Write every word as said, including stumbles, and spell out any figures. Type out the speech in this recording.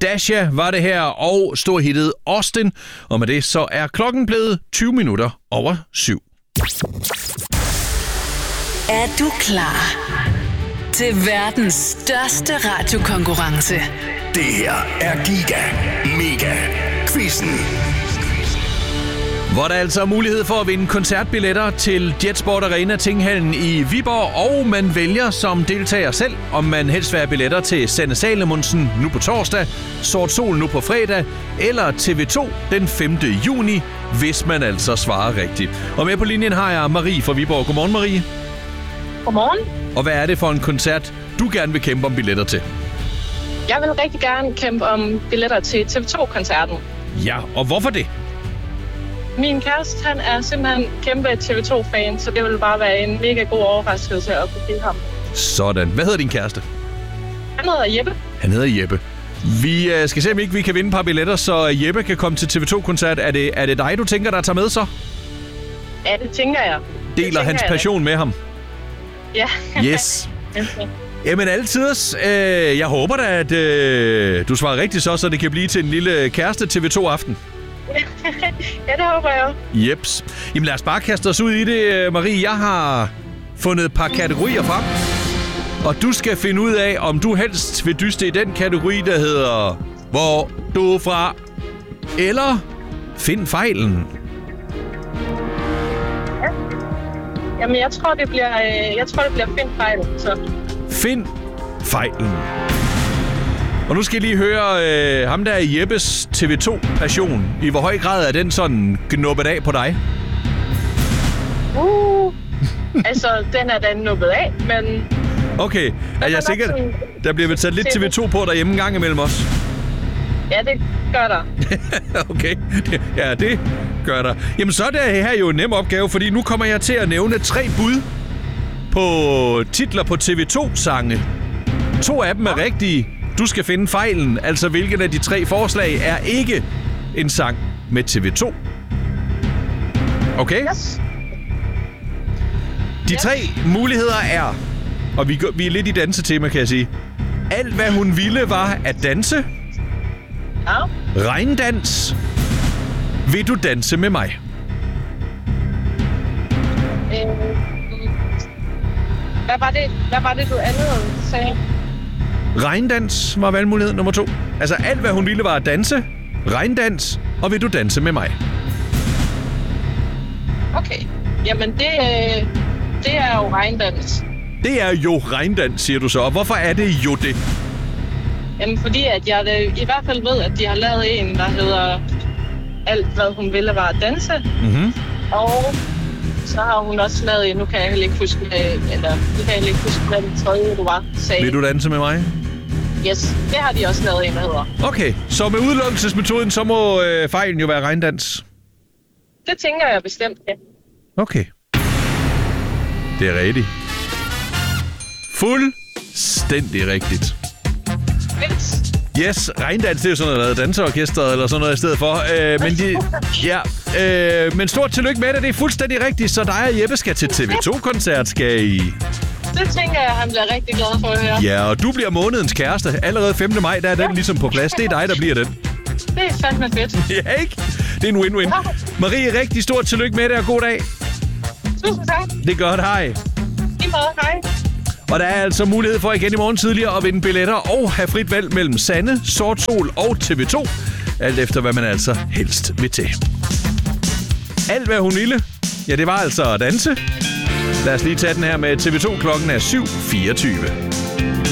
Dasha var det her, og storhittet Austin. Og med det så er klokken blevet tyve minutter over syv. Er du klar til verdens største radiokonkurrence? Det her er Giga Mega Quizzen. Hvor der altså er mulighed for at vinde koncertbilletter til Jetsport Arena Tinghallen i Viborg, og man vælger som deltager selv, om man helst vil have billetter til Sanne Salomonsen nu på torsdag, Sort Sol nu på fredag, eller T V to den femte juni, hvis man altså svarer rigtigt. Og med på linjen har jeg Marie fra Viborg. Godmorgen, Marie. Godmorgen. Og hvad er det for en koncert, du gerne vil kæmpe om billetter til? Jeg vil rigtig gerne kæmpe om billetter til T V to-koncerten. Ja, og hvorfor det? Min kæreste, han er simpelthen kæmpe T V to-fan, så det vil bare være en mega god overraskelse at kunne give ham. Sådan. Hvad hedder din kæreste? Han hedder Jeppe. Han hedder Jeppe. Vi øh, skal se, om ikke vi kan vinde et par billetter, så Jeppe kan komme til T V to-koncert. Er det, er det dig, du tænker, der tager med så? Ja, det tænker jeg. Deler tænker hans jeg passion det. med ham? Ja. Yes. Jamen altid. Øh, jeg håber da, at øh, du svarer rigtigt så, så det kan blive til en lille kæreste T V to-aften. Ja, det håber jeg. Jeps. Jamen lad os bare kaste os ud i det, Marie. Jeg har fundet et par kategorier frem. Og du skal finde ud af, om du helst vil dyste i den kategori, der hedder Hvor du er fra, eller Find fejlen. Ja. Jamen, jeg tror, det bliver, jeg tror, det bliver Find fejlen. Så. Find fejlen. Og nu skal jeg lige høre øh, ham der er Jeppes T V to-passion. I hvor høj grad er den sådan knuppet af på dig? Uh, altså, den er da nuppet af, men... Okay, er jeg sikker, sådan... der bliver vel sat lidt T V to på derhjemme en gang imellem os? Ja, det gør der. Okay, ja, det gør der. Jamen, så er det her jo en nem opgave, fordi nu kommer jeg til at nævne tre bud på titler på T V to-sange. To af dem er rigtige. Du skal finde fejlen, altså hvilken af de tre forslag er ikke en sang med T V to. Okay? Yes. De tre muligheder er, og vi, vi er lidt i dansetema, kan jeg sige. Alt, hvad hun ville, var at danse. Ja. Regndans. Vil du danse med mig? Øh, hvad var det, hvad var det du andet sagde? Regndans var valgmulighed nummer to. Altså alt, hvad hun ville, var at danse. Regndans. Og vil du danse med mig? Okay. Jamen, det, det er jo regndans. Det er jo regndans, siger du så. Og hvorfor er det jo det? Jamen, fordi at jeg i hvert fald ved, at de har lavet en, der hedder Alt, hvad hun ville, var at danse. Mm-hmm. Og så har hun også lavet en, nu kan jeg heller ikke huske, eller nu kan jeg ikke huske, hvad den tredje, du var, sagde. Vil du danse med mig? Yes, det har de også lavet en, der hedder. Okay, så med udelukkelsesmetoden, så må øh, fejlen jo være regndans. Det tænker jeg bestemt, ja. Okay. Det er rigtigt. Fuldstændig rigtigt. Yes. Yes, regndans, det er jo sådan noget, danseorkestret eller sådan noget i stedet for. Øh, men de, ja, øh, men stort tillykke med det, det er fuldstændig rigtigt, så dig og Jeppe skal til T V to-koncert, skal I? Det tænker jeg, han bliver rigtig glad for at høre. Ja, og du bliver månedens kæreste. Allerede femte maj, der er den ligesom på plads. Det er dig, der bliver den. Det er fandme fedt. Ja, ikke? Det er en win-win. Ja. Marie, rigtig stort tillykke med det, og god dag. Tusind tak. Det er godt, hej. I måde, hej. Og der er altså mulighed for igen i morgen tidligere at vinde billetter og have frit valg mellem Sanne, Sort Sol og T V to. Alt efter, hvad man altså helst vil til. Alt, hvad hun ville, ja, det var altså at danse. Lad os lige tage den her med T V to. Klokken er syv fireogtyve.